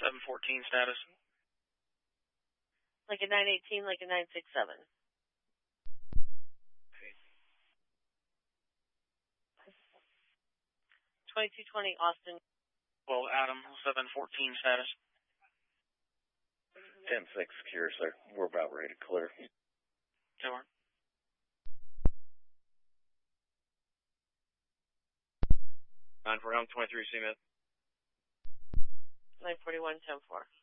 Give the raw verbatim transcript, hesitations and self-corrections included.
seven fourteen status. Like a nine eighteen, like a nine six seven. twenty-two twenty Austin. Well, Adam, seven fourteen status. ten six secure, sir. We're about ready to clear. Over. nine four, twenty-three, C-Med. nine forty-one, ten four.